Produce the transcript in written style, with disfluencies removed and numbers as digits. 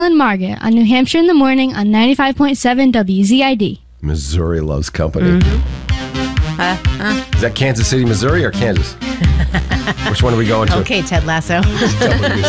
and Margaret on New Hampshire in the Morning on 95.7 WZID. Missouri loves company. Is that Kansas City, Missouri, or Kansas? Which one are we going to? Okay, Ted Lasso.